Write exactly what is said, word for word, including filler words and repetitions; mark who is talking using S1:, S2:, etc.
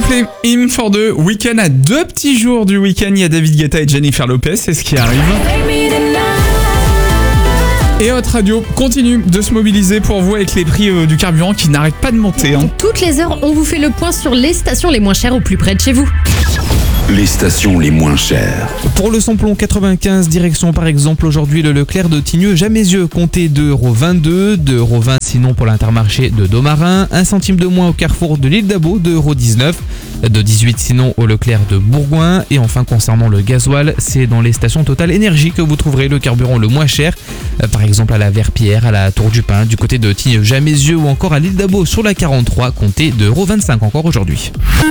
S1: Coldplay, In for the Weekend. À deux petits jours du week-end, il y a David Guetta et Jennifer Lopez, c'est ce qui arrive. Et Hot Radio continue de se mobiliser pour vous avec les prix euh, du carburant qui n'arrêtent pas de monter. Hein.
S2: Toutes les heures, on vous fait le point sur les stations les moins chères au plus près de chez vous.
S3: Les stations les moins chères.
S4: Pour le samplon quatre-vingt-quinze, direction par exemple aujourd'hui le Leclerc de Tignieu Jamézieux, comptez deux euros vingt-deux, deux euros vingt sinon pour l'Intermarché de Domarin, un centime de moins au Carrefour de l'Île d'Abo, deux euros dix-neuf, de dix-huit sinon au Leclerc de Bourgoin. Et enfin concernant le gasoil, c'est dans les stations Total Énergie que vous trouverez le carburant le moins cher, par exemple à la Verpillière, à la Tour du Pin, du côté de Tignieu Jamézieux ou encore à l'Île d'Abo sur la quarante-trois, comptez deux euros vingt-cinq encore aujourd'hui.